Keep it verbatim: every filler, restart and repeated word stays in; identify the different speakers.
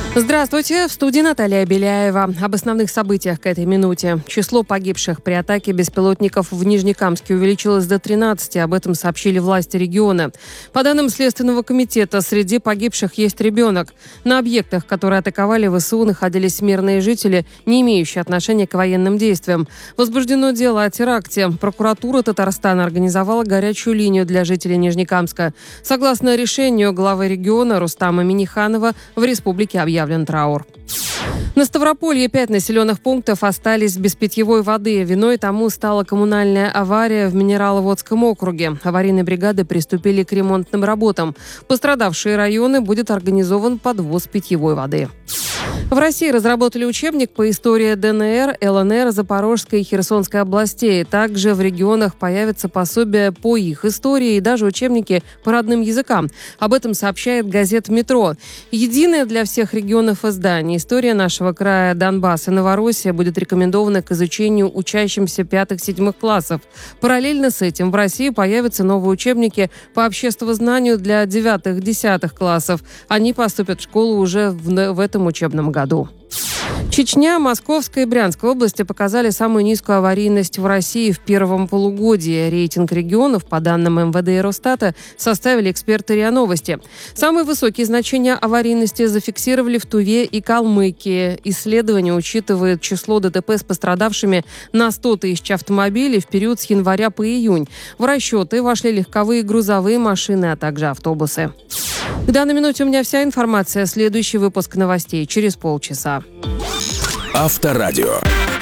Speaker 1: Здравствуйте, в студии Наталья Беляева. Об основных событиях к этой минуте. Число погибших при атаке беспилотников в Нижнекамске увеличилось до тринадцати. Об этом сообщили власти региона. По данным Следственного комитета, среди погибших есть ребенок. На объектах, которые атаковали ВСУ, находились мирные жители, не имеющие отношения к военным действиям. Возбуждено дело о теракте. Прокуратура Татарстана организовала горячую линию для жителей Нижнекамска. Согласно решению главы региона Рустама Минниханова, в республике объявлен траур. На Ставрополье пять населенных пунктов остались без питьевой воды. Виной тому стала коммунальная авария в Минераловодском округе. Аварийные бригады приступили к ремонтным работам. В пострадавшие районы будет организован подвоз питьевой воды. В России разработали учебник по истории ДНР, ЛНР, Запорожской и Херсонской областей. Также в регионах появятся пособия по их истории и даже учебники по родным языкам. Об этом сообщает газета «Метро». Единое для всех регионов издание «История нашего края, Донбасс и Новороссия» будет рекомендована к изучению учащимся пятых-седьмых классов. Параллельно с этим в России появятся новые учебники по обществознанию для девятых-десятых классов. Они поступят в школу уже в, в этом учебном году. Чечня, Московская и Брянская области показали самую низкую аварийность в России в первом полугодии. Рейтинг регионов, по данным эм вэ дэ и Росстата, составили эксперты РИА Новости. Самые высокие значения аварийности зафиксировали в Туве и Калмыкии. Исследование учитывает число ДТП с пострадавшими на сто тысяч автомобилей в период с января по июнь. В расчеты вошли легковые и грузовые машины, а также автобусы. В данной минуте у меня вся информация. Следующий выпуск новостей через полчаса.
Speaker 2: Авторадио.